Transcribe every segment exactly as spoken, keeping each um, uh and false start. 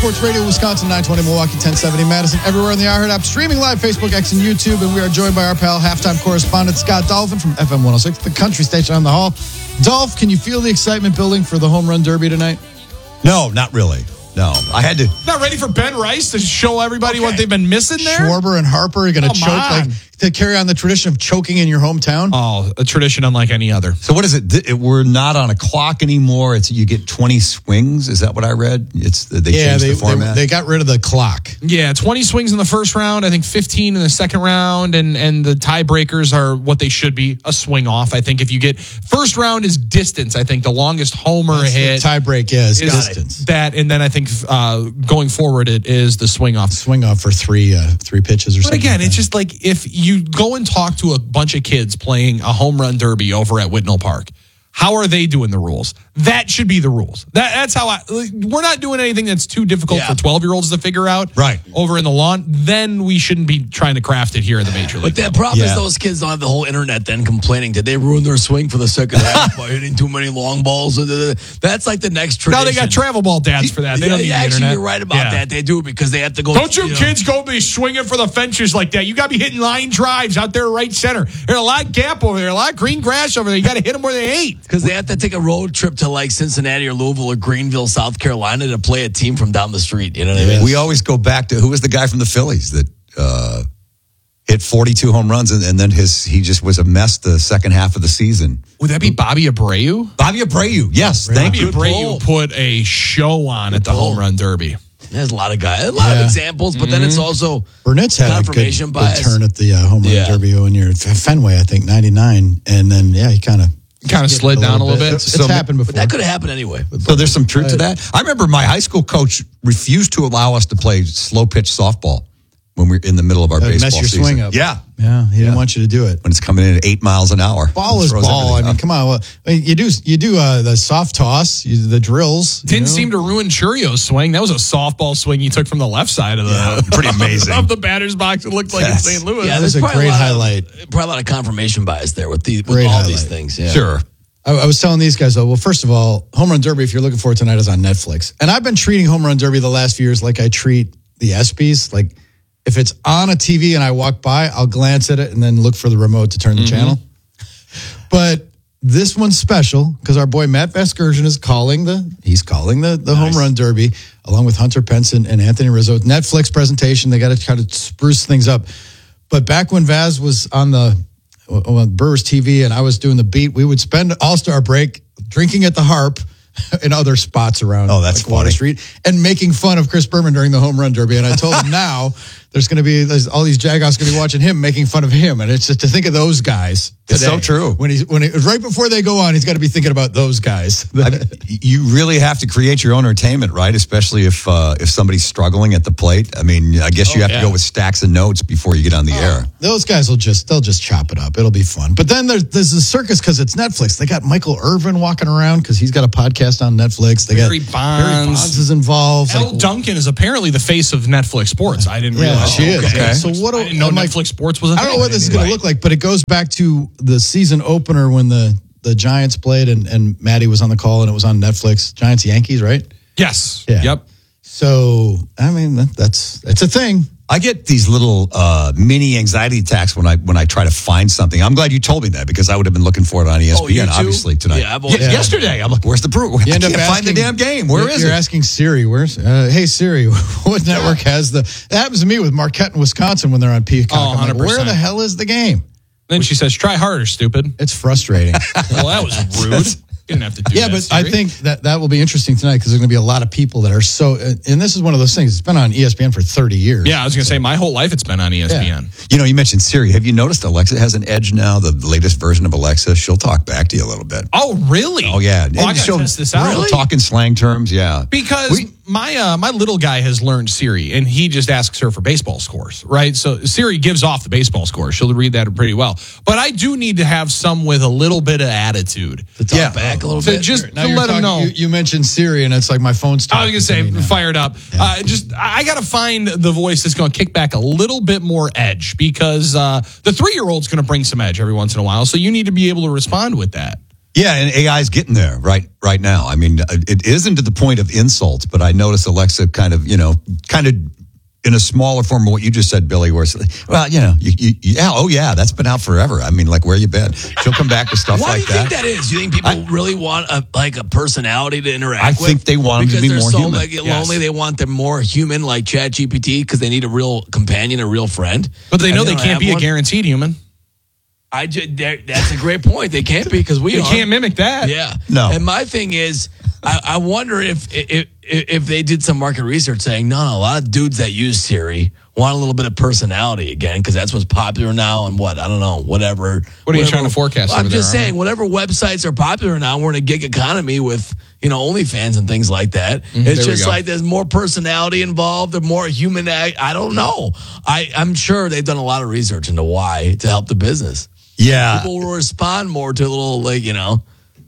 Sports Radio, Wisconsin, nine twenty Milwaukee, ten seventy Madison, everywhere on the iHeart app, streaming live, Facebook, X, and YouTube. And we are joined by our pal, halftime correspondent Scott Dolphin from F M one oh six, the country station on the Hall. Dolph, can you feel the excitement building for the home run derby tonight? No, not really. No, I had to. Not ready for Ben Rice to show everybody okay. what they've been missing there? Schwarber and Harper are going to choke, on. like to carry on the tradition of choking in your hometown. Oh, a tradition unlike any other. So what is it? it we're not on a clock anymore. It's you get twenty swings. Is that what I read? It's they yeah, changed they, the format. They, they got rid of the clock. Yeah, twenty swings in the first round. I think fifteen in the second round, and and the tiebreakers are what they should be, a swing off. I think if you get first round is distance. I think the longest homer That's hit tiebreak yeah, is, is distance. That, and then I think uh, going forward it is the swing off. Swing off for three uh, three pitches or but something. But again, like it's just like if you go and talk to a bunch of kids playing a home run derby over at Whitnell Park. How are they doing the rules? That should be the rules. That, that's how I. We're not doing anything that's too difficult yeah. for twelve-year-olds to figure out. Right. Over in the lawn. Then we shouldn't be trying to craft it here in the major league. But the problem yeah. is those kids don't have the whole internet then complaining. Did they ruin their swing for the second half by hitting too many long balls? That's like the next tradition. Now they got travel ball dads for that. They yeah, don't need yeah, the actually, internet. you're right about yeah. that. They do because they have to go. Don't you, you know, kids go be swinging for the fences like that. You got to be hitting line drives out there right center. There's a lot of gap over there, a lot of green grass over there. You got to hit them where they ain't. Because they have to take a road trip to like Cincinnati or Louisville or Greenville, South Carolina to play a team from down the street. You know what I mean? We always go back to who was the guy from the Phillies that uh, hit forty-two home runs and, and then his he just was a mess the second half of the season. Would that be Bobby Abreu? Bobby Abreu, yes. Bobby Thank you. Abreu put a show on at the home run derby. There's a lot of guys, a lot yeah. of examples, but mm-hmm. then it's also Burnett's had confirmation a good, bias. good turn at the uh, home run yeah. derby when you're at Fenway, I think, ninety-nine. And then, yeah, he kind of kind of slid down a little bit. It's so, happened before. But that could have happened anyway. So there's some truth to that. I remember my high school coach refused to allow us to play slow pitch softball when we were in the middle of our That'd baseball mess your season. Swing up. Yeah. Yeah, he didn't yeah. want you to do it. When it's coming in at eight miles an hour. Ball is ball. I mean, up. come on. Well, you do you do uh, the soft toss, you, the drills. Didn't know? seem to ruin Churio's swing. That was a softball swing he took from the left side of the yeah, pretty amazing of the batter's box. It looked like yes. in Saint Louis. Yeah, that was a great a highlight. Of, probably a lot of confirmation bias there with, the, with great all highlight. these things. Yeah. Sure. I, I was telling these guys, though, well, first of all, Home Run Derby, if you're looking for it tonight, is on Netflix. And I've been treating Home Run Derby the last few years like I treat the ESPYs. Like, if it's on a T V and I walk by, I'll glance at it and then look for the remote to turn the mm-hmm. channel. But this one's special because our boy Matt Vasgersian is calling the he's calling the, the nice. Home Run Derby along with Hunter Pence and, and Anthony Rizzo. Netflix presentation, they got to kind of spruce things up. But back when Vaz was on the on Brewers T V and I was doing the beat, we would spend All-Star break drinking at the Harp in other spots around oh, that's like Water Street and making fun of Chris Berman during the Home Run Derby. And I told him now there's going to be there's, all these Jagoffs going to be watching him making fun of him. And it's just to think of those guys. It's so true. When he's when he, right before they go on, he's got to be thinking about those guys. I mean, you really have to create your own entertainment, right? Especially if uh, if somebody's struggling at the plate. I mean, I guess you oh, have yeah. to go with stacks of notes before you get on the oh, air. Those guys will just they'll just chop it up. It'll be fun. But then there's there's a circus because it's Netflix. They got Michael Irvin walking around because he's got a podcast on Netflix. They Barry got Bonds. Barry Bonds is involved. Elle like, Duncan is apparently the face of Netflix Sports. I didn't yeah, realize. she is. Okay. So what? Do, I didn't know I'm Netflix like, Sports was. A I don't know what this is going right. to look like, but it goes back to the season opener when the, the Giants played and, and Maddie was on the call and it was on Netflix. Giants Yankees, right? Yes. Yeah. Yep. So I mean that, that's it's a thing. I get these little uh, mini anxiety attacks when I when I try to find something. I'm glad you told me that because I would have been looking for it on E S P N oh, obviously tonight. Yeah, Ye- yeah. Yesterday, I'm like, where's the proof? You I end can't up find the asking, damn game. Where you're, is you're it? You're asking Siri. Where's uh, hey Siri? What network has the? It happens to me with Marquette in Wisconsin when they're on Peacock. Oh, I'm like, where the hell is the game? Then she says, "Try harder, stupid." It's frustrating. Well, that was rude. You didn't have to do yeah, that. but Siri. I think that that will be interesting tonight because there's going to be a lot of people that are so. And this is one of those things. It's been on E S P N for thirty years. Yeah, I was going to say my whole life it's been on E S P N. Yeah. You know, you mentioned Siri. Have you noticed Alexa has an edge now? The latest version of Alexa, she'll talk back to you a little bit. Oh, really? Oh, yeah. Oh, I got to she'll, test this out. She'll talk in slang terms, yeah. Because we, my uh, my little guy has learned Siri, and he just asks her for baseball scores, right? So Siri gives off the baseball scores. She'll read that pretty well. But I do need to have some with a little bit of attitude. To talk Yeah. back a little So bit. just Now to you're let them talking- know. You, you mentioned Siri, and it's like my phone's talking. I was going to to me say, now. fired up. Uh, just, I got to find the voice that's going to kick back a little bit more edge because uh, the three-year-old's going to bring some edge every once in a while. So you need to be able to respond with that. Yeah, and A I is getting there right right now. I mean, it isn't to the point of insult, but I noticed Alexa kind of, you know, kind of in a smaller form of what you just said, Billy, where it's like, well, you know, you, you, yeah, oh yeah, that's been out forever. I mean, like, where you been? She'll come back with stuff Why like do you that. think that is? Do you think people I- really want a like a personality to interact I with? think they want 'em to because be they're more so human. Like, Yes. lonely. They want them more human, like ChatGPT, because they need a real companion, a real friend. But they And know they don't can't have be a one. guaranteed human. I just, that's a great point. They can't be because we They are. can't mimic that. Yeah. No. And my thing is, I, I wonder if, if if they did some market research saying, no, no, a lot of dudes that use Siri want a little bit of personality again because that's what's popular now and what I don't know, whatever. What are you whatever- trying to forecast I'm over just there, saying, whatever websites are popular now, we're in a gig economy with you know OnlyFans and things like that. it's there we just go. like there's more personality involved, there's more human. I, I don't know. I I'm sure they've done a lot of research into why to help the business. Yeah. People will respond more to a little, like, you know,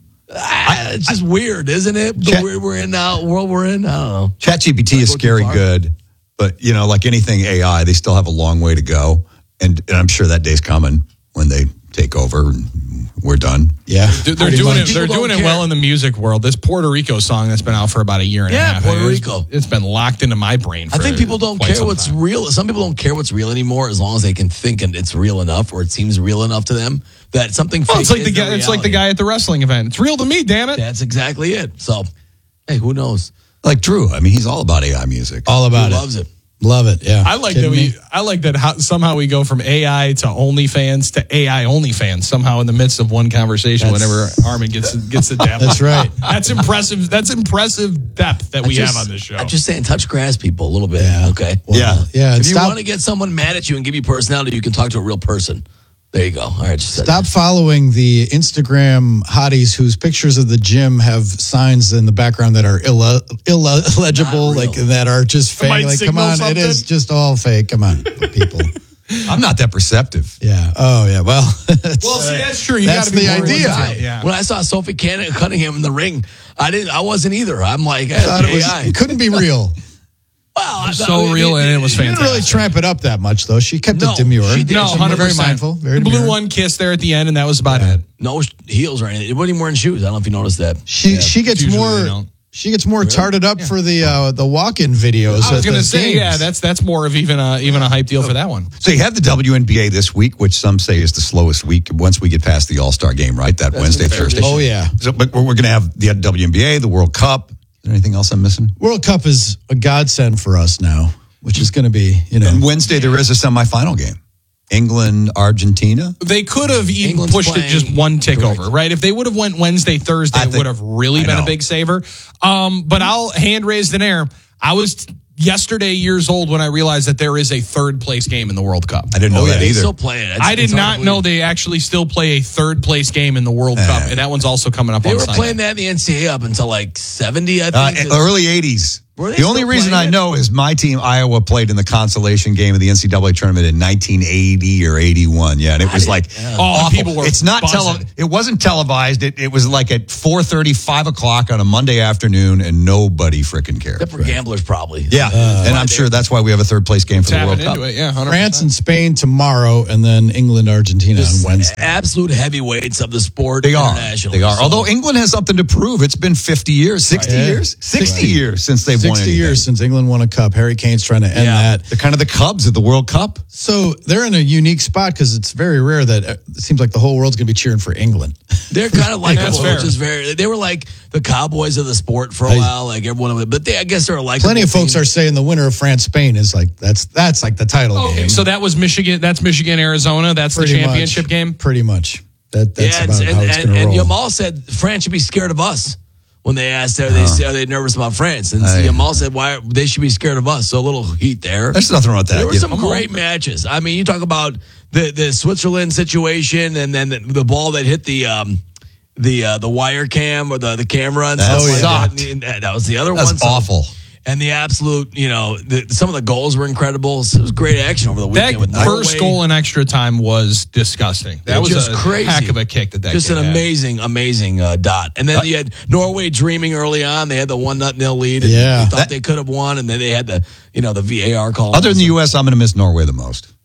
ah, it's just weird, isn't it? The Chat- weird we're in now, world we're in. I don't know. ChatGPT is go too scary far. good, but you know, like anything A I, they still have a long way to go, and, and I'm sure that day's coming when they take over and we're done. Yeah. They're pretty doing much. it. They're People doing don't it well care. in the music world. This Puerto Rico song that's been out for about a year and Yeah, a half. Puerto It's- Rico. It's been locked into my brain. I for think people don't quite care some what's time. real. Some people don't care what's real anymore as long as they can think and it's real enough or it seems real enough to them that something Well, fake it's like is the guy. It's like the reality. guy at the wrestling event. It's real to me. Damn it. That's exactly it. So, hey, who knows? Like Drew, I mean, he's all about A I music. All about Who it. loves it? Love it. Yeah. I like Kidding that we. me? I like that how, somehow we go from A I to OnlyFans to A I OnlyFans somehow in the midst of one conversation. That's- whenever Armin gets gets the depth. That's right. That's impressive. That's impressive depth that we Just- have on this show. I'm just saying, touch grass people a little bit. Yeah. Okay. Yeah. Yeah. If And you stop, want to get someone mad at you and give you personality, you can talk to a real person. There you go. All right. Just said stop following the Instagram hotties whose pictures of the gym have signs in the background that are Ill- illegible, Not real. like that are just That might fake. Like, come signal on, something. it is just all fake. Come on, people. I'm not that perceptive. Yeah. Oh, yeah. Well, it's- well, see, that's true. You That's gotta be the more idea. legit. Yeah. When I saw Sophie Cann- Cunningham in the ring, I didn't. I wasn't either. I'm like, I thought it, A was, I. it couldn't be real. Well, I thought- so real, and it was She didn't really fantastic. tramp it up that much, though. She kept No, it demure. she did. No, She was hundred very percent. mindful. Very the blue demure. one kiss there at the end, and that was about it. no sh- heels or anything. It wasn't even wearing shoes. I don't know if you noticed that. She she gets Usually they more don't. she gets more tarted up for the uh, the walk-in videos. I was at going to the say, games. yeah, that's that's more of even a even a hype deal for that one. So you have the W N B A this week, which some say is the slowest week once we get past the All Star game, right? That Wednesday, fair. Thursday. Oh yeah. So, but we're going to have the W N B A, the World Cup. Is there anything else I'm missing? World Cup is a godsend for us now, which is going to be, you know, And Wednesday there is a semifinal game, England, Argentina. They could have even England's pushed it playing- just one tick Correct. over, right? If they would have went Wednesday, Thursday, I it think- would have really I been know. a big saver. Um, but I'll hand raised in air. I was yesterday years old when I realized that there is a third place game in the World Cup. I didn't know Oh, yeah, that they either. still play it. It's- I did it's hard not to know believe. they actually still play a third place game in the World Cup, and that one's also coming up They on were Sunday. playing that in the N C A A up until like seventy, I Uh, think. early eighties. Were they The only still reason playing I it? know is my team, Iowa, played in the consolation game of the N C double A tournament in nineteen eighty or eighty-one. Yeah, and it was like Oh, awful. people were it's not buzzing. tele- It wasn't televised. It, it was like at four thirty, five o'clock on a Monday afternoon, and nobody freaking cared. Except for gamblers, probably. Yeah, and I'm sure that's why we have a third place game for the Tapping World into Cup. it, yeah, one hundred percent. France and Spain tomorrow, and then England, Argentina on Wednesday. Absolute heavyweights of the sport. They are. internationally. They are. So- Although England has something to prove. It's been fifty years, sixty Right. years, sixty Right. years since they've won sixty anything. years since England won a cup. Harry Kane's trying to end Yeah. that. They're kind of the Cubs at the World Cup. So they're in a unique spot because it's very rare that uh, it seems like the whole world's going to be cheering for England. They're kind of like That's fair. which is very. They were like the Cowboys of the sport for a I- while, like everyone of it. But they, I guess they're like Plenty of folks are saying the winner of France Spain is like that's that's like the title Okay, game. so that was Michigan. That's Michigan, Arizona. That's Pretty the much. championship game. Pretty much. That that's Yeah, about and, how it's and, going to and roll. Yamal said France should be scared of us when they asked, "Are they are they nervous about France?" And Aye. Yamal said, "Why they should be scared of us?" So a little heat there. There's nothing wrong with that. There were You some know. great matches. I mean, you talk about the the Switzerland situation, and then the, the ball that hit the um, the uh, the wire cam or the the camera and That stuff like sucked. that. And that. That was the other That's one. So- awful. And the absolute, you know, the, some of the goals were incredible. So it was great action over the weekend. That with first Norway. goal in extra time was disgusting. That was just a crazy. heck of a kick that that Just kid an had. amazing, amazing uh, dot. And then you had Norway dreaming early on. They had the one nut nil lead. And Yeah. they thought That- they could have won, and then they had the, you know, the V A R call. Other than the U S, I'm going to miss Norway the most.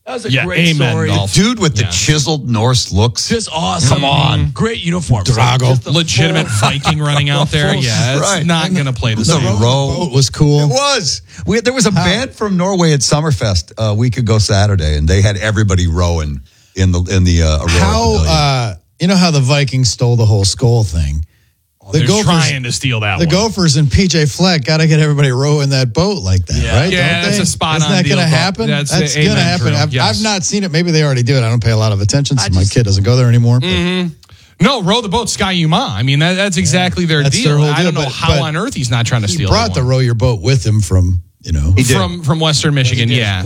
That was a Yeah, great amen, story. Dolph. Dude with the Yeah. chiseled Norse looks. Just awesome. Come on. Great uniform. Drago. Just the Legitimate full- Viking running out there. Full- Yeah, it's right. not going to play the The same. row. boat was cool. It was. We had, there was a band from Norway at Summerfest a week ago Saturday, and they had everybody rowing in the in the uh, Aurora How Pavilion. uh, you know how the Vikings stole the whole skull thing? The They're trying to steal that the one. Gophers and P J Fleck got to get everybody rowing that boat like that, Yeah. right? Yeah, Don't that's they? a spot Isn't on that deal, going to Dolph. happen? That's That's the going to amen, happen. Drew. I've, Yes. I've not seen it. Maybe they already do it. I don't pay a lot of attention since my just- kid doesn't go there anymore. but- Mm-hmm. No, row the boat, Sky Yuma. I mean, that, that's exactly their That's deal. their whole I don't deal, know but- how but on earth he's not trying to He steal brought that the one. row your boat with him from, you know. He did. from from Western Michigan. Yeah,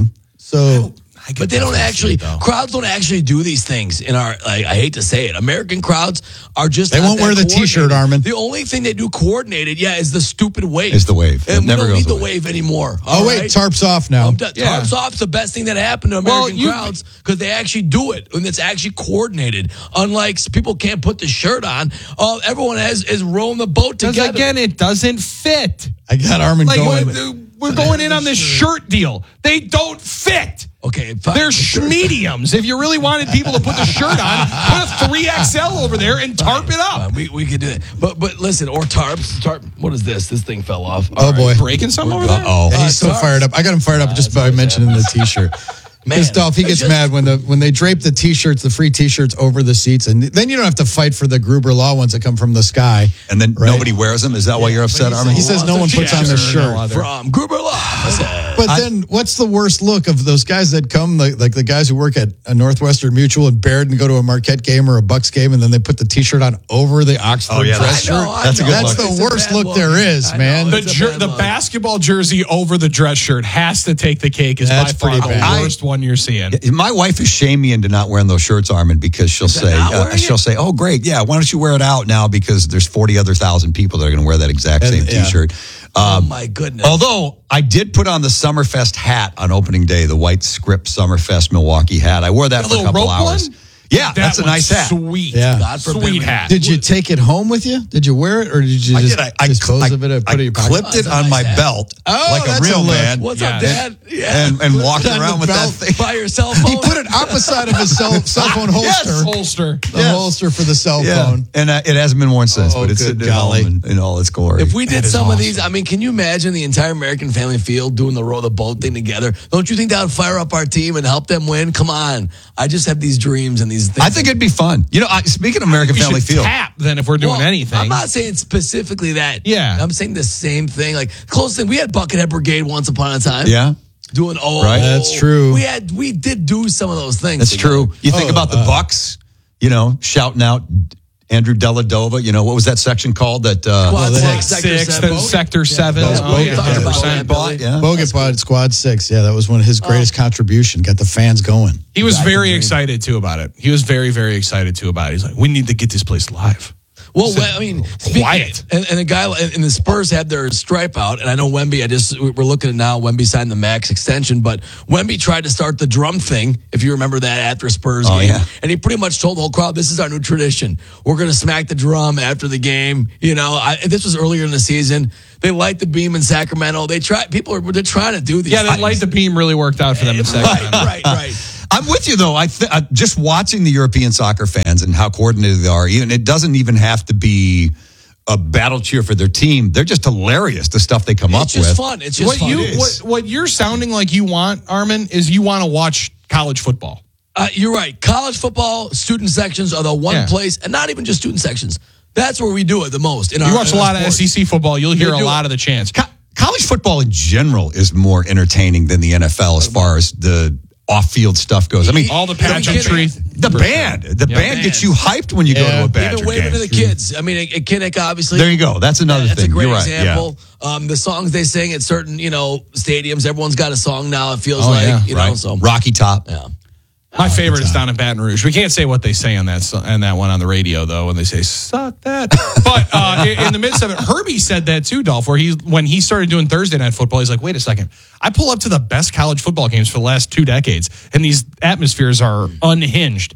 So I could But they don't definitely actually, see it, though. crowds don't actually do these things in our, like, I hate to say it. American crowds are just They not won't that wear the t-shirt, coordinated. Armin. The only thing they do coordinated, yeah, is the stupid wave. Is the wave. It And we never don't goes need the away. wave anymore. oh all wait, right? tarps off now. Um, t- Yeah. Tarps off is the best thing that happened to Well, American you- crowds because they actually do it and it's actually coordinated. Unlike s- people can't put the shirt on. Uh, everyone has is rowing the boat Because together. again, it doesn't fit. I got Armin Like going. we're, we're going in on this shirt deal. They don't fit. okay, fine. They're mediums. If you really wanted people to put the shirt on, put a three X L over there and tarp it up. Uh, we we could do it, but but listen, or tarps. Tarp. What is this? This thing fell off. Oh, All boy. Breaking something over there? Oh, Yeah, he's so Uh, fired up. I got him fired up just by mentioning the T-shirt. Man, Because Dolph, he it's gets just- mad when the when they drape the T-shirts, the free T-shirts over the seats, and then you don't have to fight for the Gruber Law ones that come from the sky. and then Right. nobody wears them. Is that why you're upset, he Armin? He says no one puts on the shirt. from Gruber Law. But then, what's the worst look of those guys that come, like, like the guys who work at a Northwestern Mutual and Baird and go to a Marquette game or a Bucks game, and then they put the T-shirt on over the Oxford Oh, yeah, dress I shirt? know, I That's a know. good That's look. the It's a worst bad look there is, I know, man. The, it's a jer- bad the look. basketball jersey over the dress shirt has to take the cake. Is That's by far pretty the bad. worst one you're seeing. My wife has shamed me into not wearing those shirts, Armin, because she'll that say, not uh, wearing she'll it? say, "Oh, great, yeah. Why don't you wear it out now? Because there's forty other thousand people that are going to wear that exact And- same yeah. T-shirt." Oh Um, my goodness. Although I did put on the Summerfest hat on opening day, the white script Summerfest Milwaukee hat. I wore that The for a little couple rope hours. one? Yeah, That that's a one's nice hat. Sweet. Yeah. God forbid Sweet we- hat. Did you take it home with you? Did you wear it, or did you I just did. I, I, dispose I, of it and put I it in your pocket? clipped it Oh, on that's my nice hat. belt Oh, like a that's a real look. man, What's Yeah. up, Dad? Yeah. and, and walked on around the with that belt. thing. By your cell phone. He put it opposite of his cell, cell phone holster. Yes. Holster. The Yes. holster for the cell Yeah, phone. and uh, it hasn't been worn since, Oh, but it's good sitting at home golly. in, in all its glory. If we did That is some of awesome. these, I mean, can you imagine the entire American Family Field doing the row the boat thing together? Don't you think that would fire up our team and help them win? Come on. I just have these dreams and these things. I think it'd be fun. You know, I, speaking of American We Family should Field, tap then if we're doing Well, anything. I'm not saying specifically that. Yeah. I'm saying the same thing. Like, close thing, we had Buckethead Brigade once upon a time. yeah, Doing, oh. Right. That's true. We had, we did do some of those things. that's together. true. You think Oh, about the uh, Bucks, you know, shouting out Andrew Deladova. You know, what was that section called? That uh, Quad Well, six, that- sector Six, seven. then sector seven. That's Oh, Bogut. yeah, Talked one hundred about percent. that, bought, yeah. Bogut Pod Squad Six. Yeah, that was one of his greatest contribution. Got the fans going. He was very excited too about it. He was very, very excited too about it. He's like, we need to get this place live. Well, well, I mean, speaking- quiet. And, and a guy and the Spurs had their stripe out, and I know Wemby. I just we're looking at now. Wemby signed the max extension, but Wemby tried to start the drum thing. If you remember that after a Spurs Oh, game, yeah. and he pretty much told the whole crowd, "This is our new tradition. We're going to smack the drum after the game." You know, I, this was earlier in the season. They light the beam in Sacramento. They try. People are they're trying to do these. Yeah, that things. light the beam really worked out for them in Right, second. right, right. I'm with you though. I th- uh, just watching the European soccer fans and how coordinated they are. Even it doesn't even have to be a battle cheer for their team. They're just hilarious. The stuff they come up It's just with. fun. It's just What fun. you It is. what what you're sounding like you want, Armin, is you want to watch college football. Uh, you're right. College football student sections are the one Yeah. place, and not even just student sections. That's where we do it the most. In You our, watch a in our lot of sport. S E C football, you'll hear You a do. lot of the chants. Co- college football in general is more entertaining than the N F L as far as the off-field stuff goes. I mean, All the Don't get pageantry. it. the band, the Yeah. band gets you hyped when you go Yeah. to a Badger Even waving game. to the kids. I mean, at, at Kinnick, obviously. There you go. That's another That's thing. a great You're right. example. Um, the songs they sing at certain, you know, stadiums. Everyone's got a song now. It feels Oh, like, yeah. you Yeah, know. right. So Rocky Top. yeah. My favorite is down in Baton Rouge. We can't say what they say on that so- on that one on the radio though, when they say "suck that." But uh, in, in the midst of it, Herbie said that too, Dolph. Where he when he started doing Thursday night football, he's like, "Wait a second, I pull up to the best college football games for the last two decades, and these atmospheres are unhinged."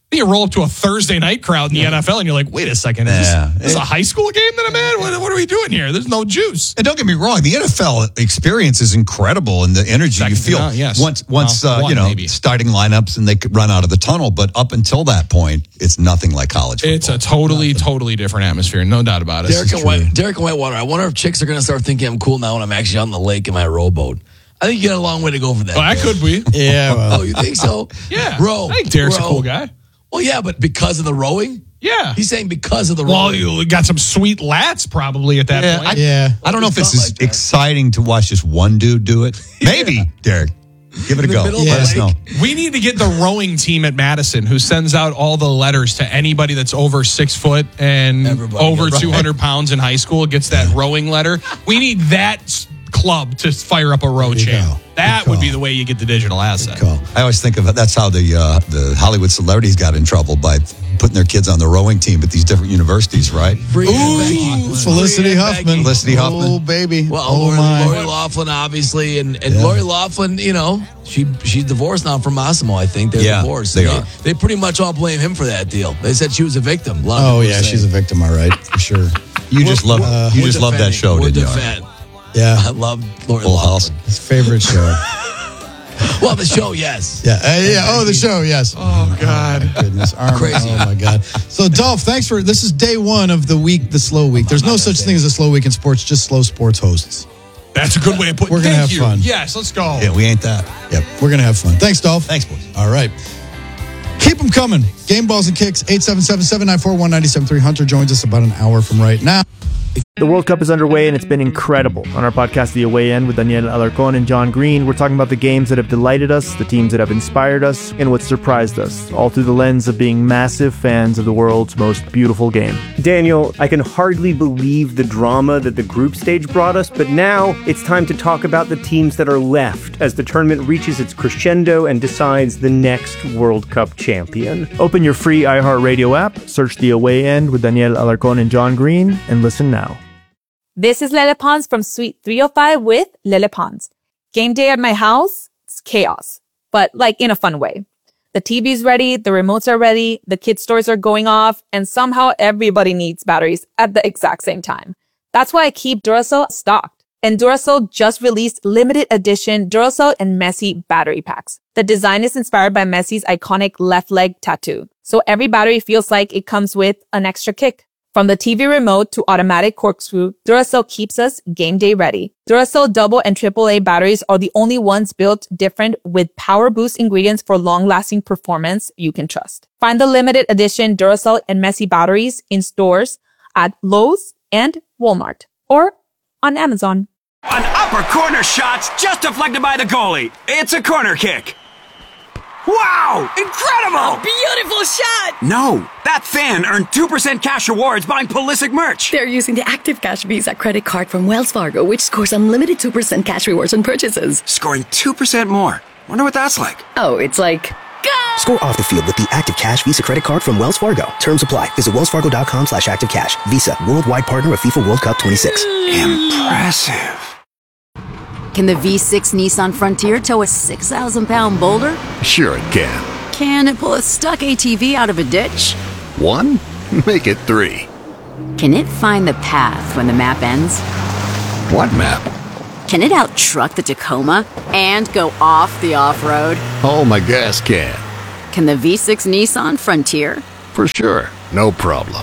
You roll up to a Thursday night crowd in the N F L and you're like, wait a second, is Yeah. this, this is a high school game that I'm at? What, what are we doing here? There's no juice. And don't get me wrong, the N F L experience is incredible, and the energy Second you to feel none, yes. once once Well, uh, one you know maybe. starting lineups and they could run out of the tunnel. But up until that point, it's nothing like college football. It's a totally, totally different atmosphere. No doubt about it. Derek and, White, Derek and Whitewater, I wonder if chicks are going to start thinking I'm cool now when I'm actually on the lake in my rowboat. I think you got a long way to go for that. Well, that Derek. could be. Yeah, well, Oh, you think so? Yeah. Row. I think Derek's row. a cool guy. Well, yeah, but because of the rowing? Yeah. He's saying because of the Well, rowing. you got some sweet lats probably at that Yeah, point. I- yeah. I don't know if It's it's not as like that. exciting to watch just one dude do it. Maybe, Derek. Give it a In the go. middle of Let the us know. lake. We need to get the rowing team at Madison who sends out all the letters to anybody that's over six foot and Everybody, over right. two hundred pounds in high school gets that rowing letter. We need that s- club to fire up a row There you channel. go. That Good would be call. the way you get the digital asset. Call. I always think of it. That's how the uh, the Hollywood celebrities got in trouble by putting their kids on the rowing team at these different universities, right? Bring it Ooh, back. Felicity Bring it back. Huffman. Felicity Huffman. Oh, baby. Well, oh, Lori, my. Lori Loughlin, obviously, and, and Yeah. Lori Loughlin, you know, she she's divorced now from Massimo. I think they're Yeah, divorced. they are. They pretty much all blame him for that deal. They said she was a victim. A lot of Oh, people yeah, say. she's a victim, all right, for sure. You just love uh, you We're just love that defending. show, We're didn't you? defend. Yeah, I love Lori Full Loughlin. House. his favorite show. Well, the show, yes. Yeah, uh, yeah. Oh, the show, yes. Oh, God. My goodness, Arm, Crazy. Oh my God. So, Dolph, thanks for this. Is day one of the week, the slow week. There's no such thing as a slow week in sports, just slow sports hosts. That's a good way of putting it. We're gonna Thank have you. fun. Yes, let's go. Yeah, we ain't that. Yep, we're gonna have fun. Thanks, Dolph. Thanks, boys. All right. Keep them coming. Game balls and kicks. eight seven seven, seven nine four, one nine seven three. Hunter joins us about an hour from right now. The World Cup is underway and it's been incredible. On our podcast, The Away End, with Daniel Alarcon and John Green, we're talking about the games that have delighted us, the teams that have inspired us, and what surprised us, all through the lens of being massive fans of the world's most beautiful game. Daniel, I can hardly believe the drama that the group stage brought us, but now it's time to talk about the teams that are left as the tournament reaches its crescendo and decides the next World Cup champion. Open your free iHeartRadio app, search The Away End with Daniel Alarcon and John Green, and listen now. This is Lele Pons from Suite three oh five with Lele Pons. Game day at my house, it's chaos, but like in a fun way. The T V's ready, the remotes are ready, the kid stores are going off, and somehow everybody needs batteries at the exact same time. That's why I keep Duracell stocked. And Duracell just released limited edition Duracell and Messi battery packs. The design is inspired by Messi's iconic left leg tattoo. So every battery feels like it comes with an extra kick. From the T V remote to automatic corkscrew, Duracell keeps us game day ready. Duracell double and triple A batteries are the only ones built different with power boost ingredients for long-lasting performance you can trust. Find the limited edition Duracell and Messi batteries in stores at Lowe's and Walmart or on Amazon. An upper corner shot's just deflected by the goalie. It's a corner kick. Wow! Incredible! Beautiful shot! No, that fan earned two percent cash rewards buying Pulisic merch. They're using the Active Cash Visa credit card from Wells Fargo, which scores unlimited two percent cash rewards on purchases. Scoring two percent more. Wonder what that's like. Oh, it's like... Go! Score off the field with the Active Cash Visa credit card from Wells Fargo. Terms apply. Visit wellsfargo.com slash active cash. Visa, worldwide partner of FIFA World Cup twenty-six. Impressive. Can the V six Nissan Frontier tow a six thousand pound boulder? Sure it can. Can it pull a stuck A T V out of a ditch? One? Make it three. Can it find the path when the map ends? What map? Can it out-truck the Tacoma and go off the off-road? Oh, my gas can. Can the V six Nissan Frontier? For sure. No problem.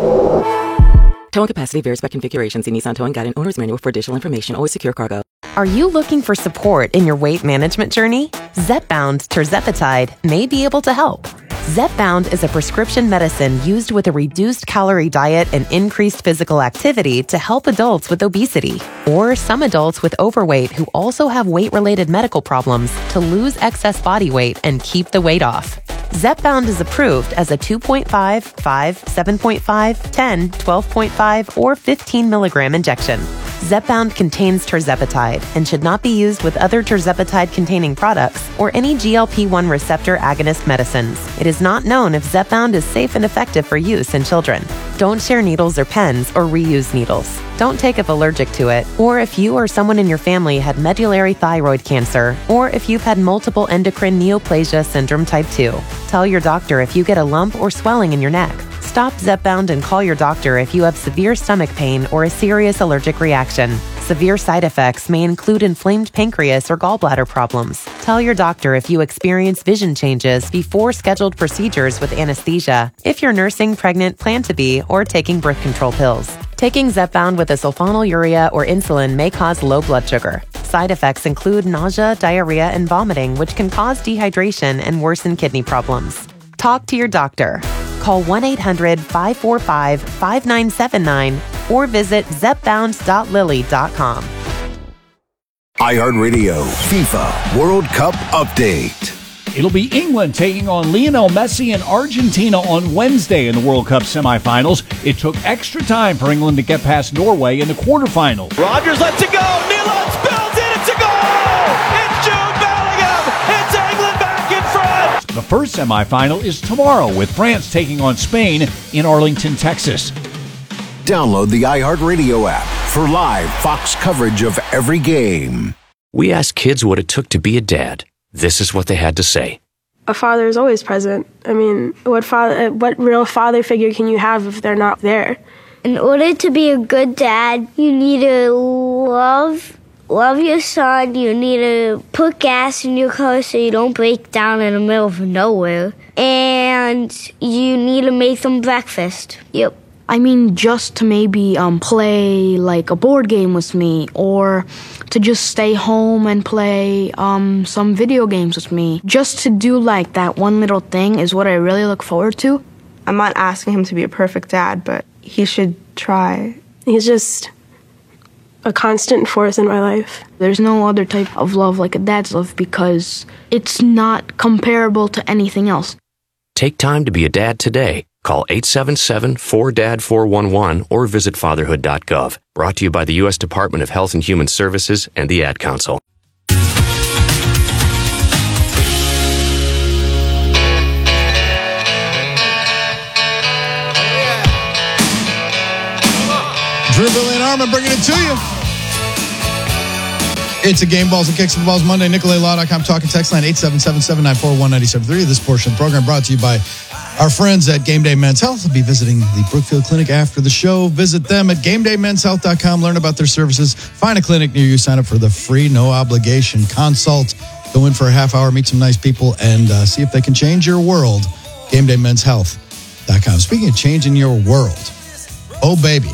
Towing capacity varies by configuration. See Nissan Towing Guide and Owner's Manual for additional information. Always secure cargo. Are you looking for support in your weight management journey? Zepbound tirzepatide may be able to help. Zepbound is a prescription medicine used with a reduced calorie diet and increased physical activity to help adults with obesity or some adults with overweight who also have weight-related medical problems to lose excess body weight and keep the weight off. Zepbound is approved as a two point five, five, seven point five, ten, twelve point five, or fifteen milligram injection. Zepbound contains tirzepatide and should not be used with other tirzepatide-containing products or any G L P one receptor agonist medicines. It is not known if Zepbound is safe and effective for use in children. Don't share needles or pens or reuse needles. Don't take if allergic to it, or if you or someone in your family had medullary thyroid cancer, or if you've had multiple endocrine neoplasia syndrome type two. Tell your doctor if you get a lump or swelling in your neck. Stop Zepbound and call your doctor if you have severe stomach pain or a serious allergic reaction. Severe side effects may include inflamed pancreas or gallbladder problems. Tell your doctor if you experience vision changes before scheduled procedures with anesthesia, if you're nursing, pregnant, plan to be, or taking birth control pills. Taking Zepbound with a sulfonylurea or insulin may cause low blood sugar. Side effects include nausea, diarrhea, and vomiting, which can cause dehydration and worsen kidney problems. Talk to your doctor. Call one eight hundred five four five five nine seven nine or visit zepbound dot lilly dot com. iHeartRadio FIFA World Cup Update. It'll be England taking on Lionel Messi and Argentina on Wednesday in the World Cup semifinals. It took extra time for England to get past Norway in the quarterfinals. Rodgers lets it go. Milan spills it. It's a goal. It's Jude Bellingham. It's England back in front. The first semifinal is tomorrow with France taking on Spain in Arlington, Texas. Download the iHeartRadio app for live Fox coverage of every game. We asked kids what it took to be a dad. This is what they had to say. A father is always present. I mean, what father, what real father figure can you have if they're not there? In order to be a good dad, you need to love love your son. You need to put gas in your car so you don't break down in the middle of nowhere. And you need to make them breakfast. Yep. I mean, just to maybe um, play like a board game with me, or to just stay home and play um, some video games with me. Just to do like that one little thing is what I really look forward to. I'm not asking him to be a perfect dad, but he should try. He's just a constant force in my life. There's no other type of love like a dad's love because it's not comparable to anything else. Take time to be a dad today. Call eight seven seven four D A D four one one or visit fatherhood dot gov. Brought to you by the U S Department of Health and Human Services and the Ad Council. Drew, Billy, and Armin bringing it to you. It's a Game Balls and Kicks of the Balls Monday. Nicolay Law dot com talking text line eight seven seven, seven nine four, one nine seven three. This portion of the program brought to you by our friends at Game Day Men's Health. Will be visiting the Brookfield Clinic after the show. Visit them at game day men's health dot com. Learn about their services. Find a clinic near you. Sign up for the free, no obligation consult. Go in for a half hour, meet some nice people, and uh, see if they can change your world. game day men's health dot com. Speaking of changing your world, oh, baby.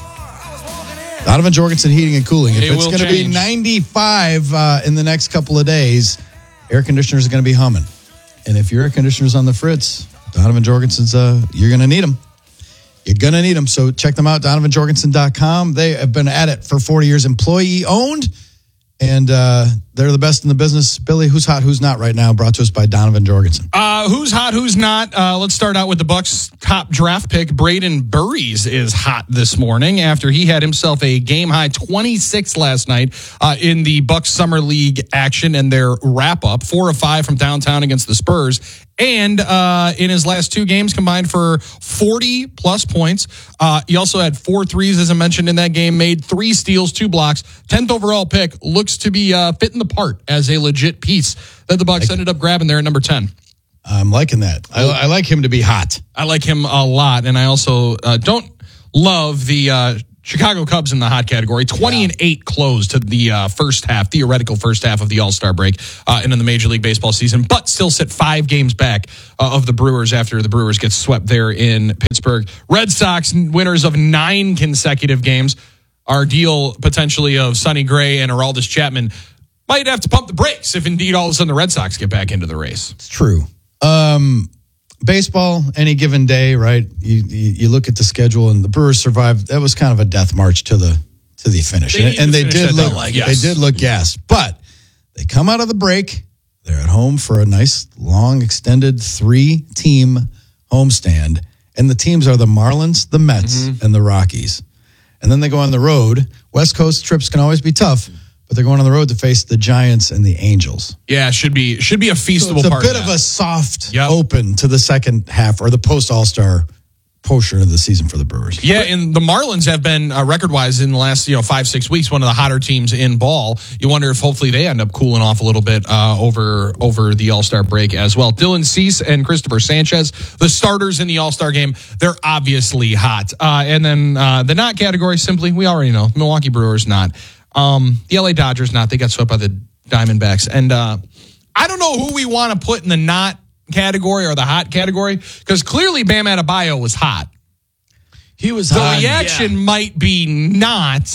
Donovan Jorgensen Heating and Cooling. If It it's will going to be change. ninety-five uh, in the next couple of days, air conditioners are going to be humming. And if your air conditioner's on the fritz, Donovan Jorgensen's, uh, you're going to need them. You're going to need them. So check them out, donovan jorgensen dot com. They have been at it for forty years, employee owned. And uh, they're the best in the business. Billy, who's hot, who's not right now, brought to us by Donovan Jorgensen. Uh, who's hot, who's not? Uh, let's start out with the Bucks' top draft pick. Braden Burries is hot this morning after he had himself a game-high twenty-six last night uh, in the Bucks Summer League action and their wrap-up. Four of five from downtown against the Spurs. And uh, in his last two games combined for forty-plus points. Uh, he also had four threes, as I mentioned, in that game, made three steals, two blocks. tenth overall pick, looks to be uh, fitting the part as a legit piece that the Bucks ended up grabbing there at number ten. I'm liking that. I, I like him to be hot. I like him a lot, and I also uh, don't love the uh, Chicago Cubs in the hot category. twenty and eight closed to the uh, first half, theoretical first half of the All-Star break uh, and in the Major League Baseball season, but still sit five games back uh, of the Brewers after the Brewers get swept there in Pittsburgh. Red Sox, winners of nine consecutive games. Our deal potentially of Sonny Gray and Aroldis Chapman might have to pump the brakes if indeed all of a sudden the Red Sox get back into the race. It's true. Um, baseball, any given day, right? You, you you look at the schedule, and the Brewers survived. That was kind of a death march to the to the finish, They and, need to and they finish did that look though, like, yes. they did look gassed. But they come out of the break. They're at home for a nice, long, extended three-team homestand, and the teams are the Marlins, the Mets, Mm-hmm. and the Rockies. And then they go on the road West Coast trips can always be tough, but they're going on the road to face the Giants and the Angels. Yeah, should be should be a feastable so it's a part. bit of, of that. a soft Yep. open to the second half or the post All-Star portion of the season for the Brewers. Yeah, and the Marlins have been uh, record-wise in the last you know five six weeks one of the hotter teams in ball. You wonder if hopefully they end up cooling off a little bit uh, over over the All-Star break as well. Dylan Cease and Christopher Sanchez, the starters in the All-Star game, they're obviously hot. Uh, and then uh, the not category, simply we already know Milwaukee Brewers not, um, the L A Dodgers not. They got swept by the Diamondbacks, and uh, I don't know who we want to put in the not category or the hot category, because clearly Bam Adebayo was hot. He was the hot. reaction yeah. might be not.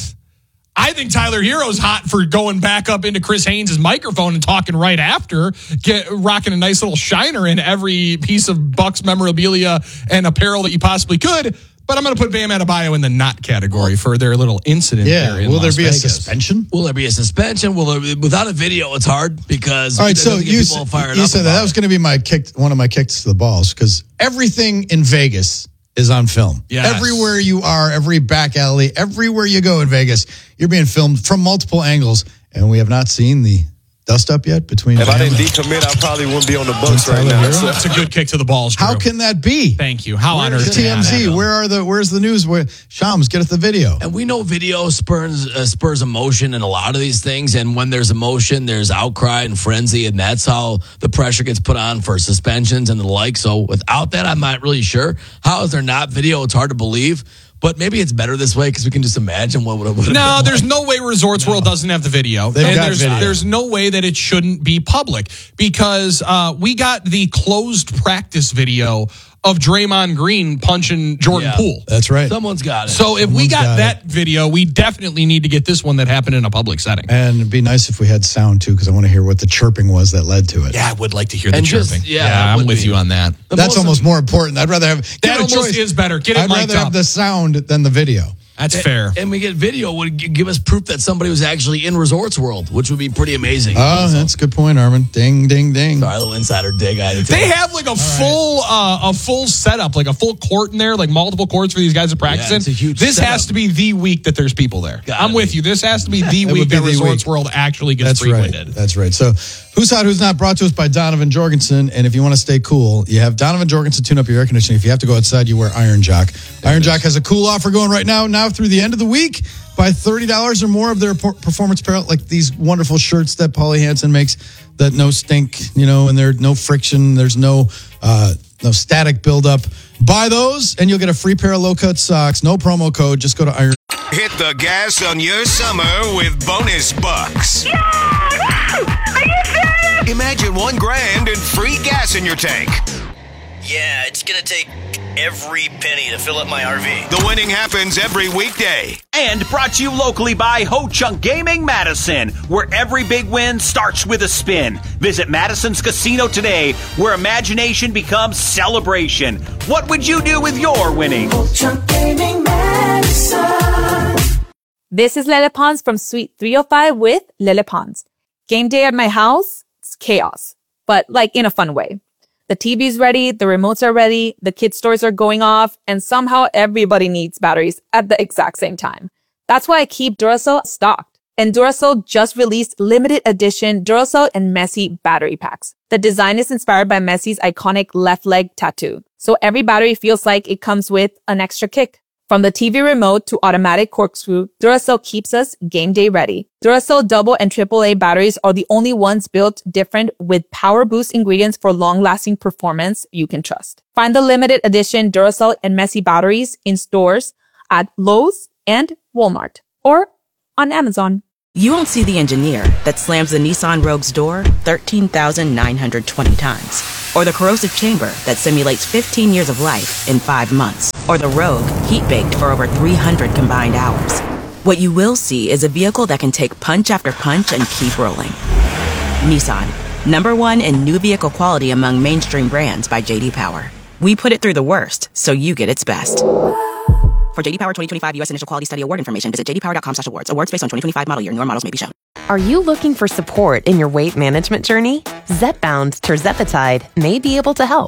I think Tyler Hero's hot for going back up into Chris Haynes' microphone and talking right after, get rocking a nice little shiner in every piece of Bucks memorabilia and apparel that you possibly could. But I'm going to put Bam Adebayo in the not category for their little incident Yeah, there in will Las there be Vegas. a suspension? Will there be a suspension? Will there, without a video, it's hard because All right, it so doesn't get you, people fired you up said that. about That was going to be my kick, one of my kicks to the balls, because everything in Vegas is on film. Yes. Everywhere you are, every back alley, everywhere you go in Vegas, you're being filmed from multiple angles, and we have not seen the dust up yet between. If I didn't decommit, I probably wouldn't be on the books right now. That's, that's a good kick to the balls, Drew. How can that be? Thank you. How on Where's earth? T M Z? Where are the? Where's the news? Where Shams, get us the video. And we know video spurs uh, spurs emotion in a lot of these things. And when there's emotion, there's outcry and frenzy, and that's how the pressure gets put on for suspensions and the like. So without that, I'm not really sure. How is there not video? It's hard to believe. But maybe it's better this way because we can just imagine what would have been. No, there's like. no way Resorts no. World doesn't have the video. They've and got there's, video. there's no way that it shouldn't be public because uh, we got the closed practice video of Draymond Green punching Jordan Yeah. Poole. That's right. Someone's got it. So if Someone's we got, got that it. video, we definitely need to get this one that happened in a public setting. And it'd be nice if we had sound too, because I want to hear what the chirping was that led to it. Yeah, I would like to hear the And chirping. just- yeah, yeah that I'm would with be- you on that. The That's most- almost more important. I'd rather have That give a almost choice. is better. Get it I'd mic'd rather up. have the sound than the video. That's And- fair. And we get video would g- give us proof that somebody was actually in Resorts World, which would be pretty amazing. Oh, that's a good point, Armin. Ding, ding, ding. Sorry, a little insider dig. I had to They take. have like a full uh, a full setup, like a full court in there, like multiple courts for these guys to practice Yeah, it's in. a huge This setup. has to be the week that there's people there. Gotta I'm with be. you. This has to be the would week be that the Resorts week. World actually gets That's frequented. right. That's right. So, Who's Hot, Who's Not, brought to us by Donovan Jorgensen. And if you want to stay cool, you have Donovan Jorgensen tune up your air conditioning. If you have to go outside, you wear Iron Jock. Iron Jock has a cool offer going right now, now through the end of the week. Buy thirty dollars or more of their por- performance apparel, like these wonderful shirts that Paulie Hansen makes that no stink, you know, and there's no friction. There's no uh, no static buildup. Buy those, and you'll get a free pair of low-cut socks. No promo code. Just go to Iron. Hit the gas on your summer with bonus bucks. Yeah! Are you serious? Imagine one grand and free gas in your tank. Yeah, it's gonna take every penny to fill up my R V. The winning happens every weekday. And brought to you locally by Ho Chunk Gaming Madison, where every big win starts with a spin. Visit Madison's Casino today, where imagination becomes celebration. What would you do with your winnings? Ho Chunk Gaming Madison. This is Lele Pons from Suite three oh five with Lele Pons. Game day at my house, it's chaos, but like in a fun way. The T V's ready, the remotes are ready, the kid stores are going off, and somehow everybody needs batteries at the exact same time. That's why I keep Duracell stocked. And Duracell just released limited edition Duracell and Messi battery packs. The design is inspired by Messi's iconic left leg tattoo. So every battery feels like it comes with an extra kick. From the T V remote to automatic corkscrew, Duracell keeps us game day ready. Duracell double and triple A batteries are the only ones built different with power boost ingredients for long-lasting performance you can trust. Find the limited edition Duracell and Messi batteries in stores at Lowe's and Walmart or on Amazon. You won't see the engineer that slams the Nissan Rogue's door thirteen thousand nine hundred twenty times. Or the corrosive chamber that simulates fifteen years of life in five months. Or the Rogue heat-baked for over three hundred combined hours. What you will see is a vehicle that can take punch after punch and keep rolling. Nissan, number one in new vehicle quality among mainstream brands by J D Power. We put it through the worst, so you get its best. For J D Power twenty twenty-five U S Initial Quality Study Award information, visit j d power dot com slash awards. Awards based on twenty twenty-five model year. Newer models may be shown. Are you looking for support in your weight management journey? Zepbound Tirzepatide may be able to help.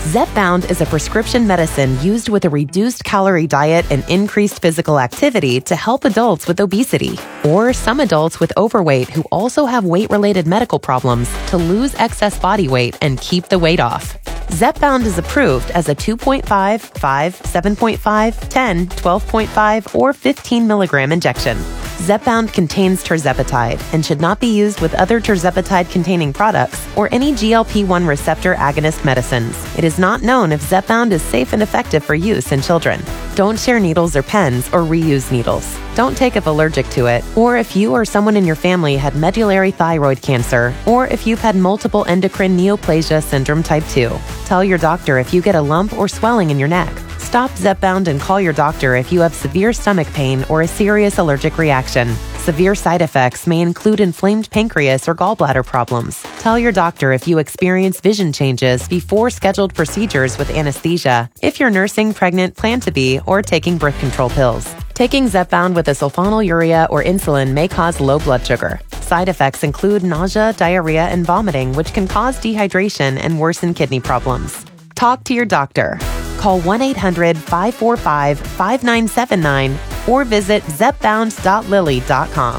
Zepbound is a prescription medicine used with a reduced calorie diet and increased physical activity to help adults with obesity or some adults with overweight who also have weight-related medical problems to lose excess body weight and keep the weight off. Zepbound is approved as a two point five, five, seven point five, ten, twelve point five, or fifteen milligram injection. Zepbound contains tirzepatide and should not be used with other tirzepatide-containing products or any G L P one receptor agonist medicines. It is not known if Zepbound is safe and effective for use in children. Don't share needles or pens or reuse needles. Don't take if allergic to it, or if you or someone in your family had medullary thyroid cancer, or if you've had multiple endocrine neoplasia syndrome type two. Tell your doctor if you get a lump or swelling in your neck. Stop Zepbound and call your doctor if you have severe stomach pain or a serious allergic reaction. Severe side effects may include inflamed pancreas or gallbladder problems. Tell your doctor if you experience vision changes before scheduled procedures with anesthesia, if you're nursing, pregnant, plan to be, or taking birth control pills. Taking Zepbound with a sulfonylurea or insulin may cause low blood sugar. Side effects include nausea, diarrhea, and vomiting, which can cause dehydration and worsen kidney problems. Talk to your doctor. Call one eight hundred, five four five, five nine seven nine or visit zepbound dot lilly dot com.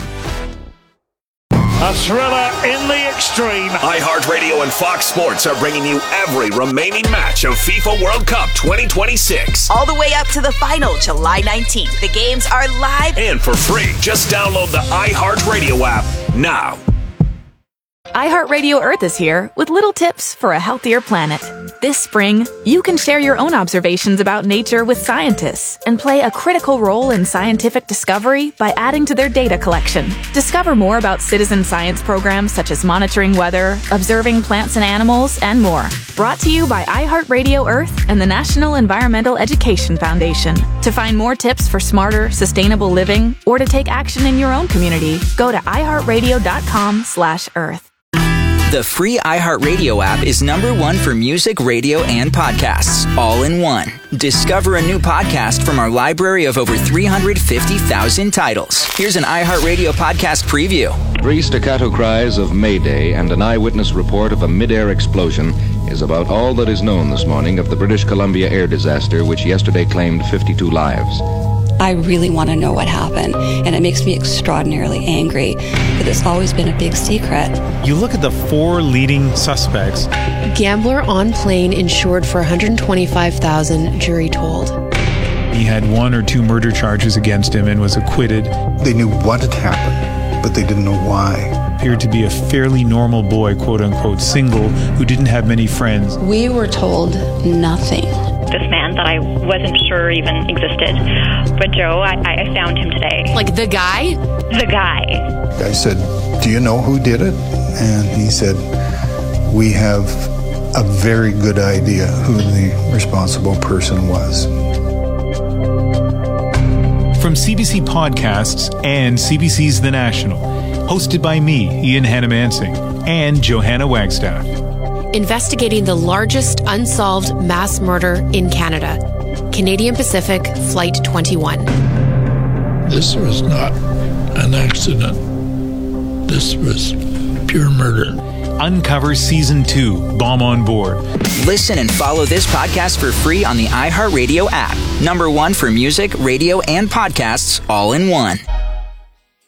A thriller in the extreme. iHeartRadio and Fox Sports are bringing you every remaining match of FIFA World Cup twenty twenty-six. All the way up to the final, July nineteenth. The games are live and for free. Just download the iHeartRadio app now. iHeartRadio Earth is here with little tips for a healthier planet. This spring, you can share your own observations about nature with scientists and play a critical role in scientific discovery by adding to their data collection. Discover more about citizen science programs such as monitoring weather, observing plants and animals, and more. Brought to you by iHeartRadio Earth and the National Environmental Education Foundation. To find more tips for smarter, sustainable living or to take action in your own community, go to iHeartRadio.com slash Earth. The free iHeartRadio app is number one for music, radio, and podcasts, all in one. Discover a new podcast from our library of over three hundred fifty thousand titles. Here's an iHeartRadio podcast preview. Three staccato cries of Mayday and an eyewitness report of a mid-air explosion is about all that is known this morning of the British Columbia air disaster, which yesterday claimed fifty-two lives. I really want to know what happened, and it makes me extraordinarily angry that it's always been a big secret. You look at the four leading suspects. Gambler on plane insured for one hundred twenty-five thousand dollars, jury told. He had one or two murder charges against him and was acquitted. They knew what had happened, but they didn't know why. Appeared to be a fairly normal boy, quote unquote, single, who didn't have many friends. We were told nothing. This man that I wasn't sure even existed. But Joe, I, I found him today. Like the guy? The guy. I said, do you know who did it? And he said, we have a very good idea who the responsible person was. From C B C Podcasts and C B C's The National, hosted by me, Ian Hannamansing, and Johanna Wagstaff. Investigating the largest unsolved mass murder in Canada. Canadian Pacific Flight twenty-one. This was not an accident. This was pure murder. Uncover Season two, Bomb on Board. Listen and follow this podcast for free on the iHeartRadio app. Number one for music, radio, and podcasts, all in one.